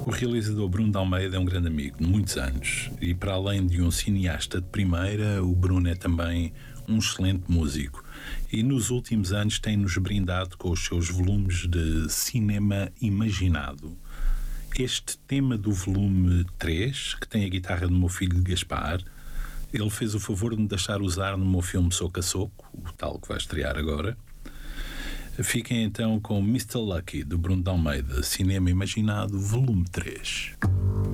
O realizador Bruno de Almeida é um grande amigo de muitos anos e, para além de um cineasta de primeira, o Bruno é também um excelente músico e nos últimos anos tem-nos brindado com os seus volumes de cinema imaginado. Este tema do volume 3, que tem a guitarra do meu filho Gaspar, ele fez o favor de me deixar usar no meu filme Soco a Soco, o tal que vai estrear agora. Fiquem então com Mr. Lucky, do Bruno de Almeida, Cinema Imaginado, volume 3.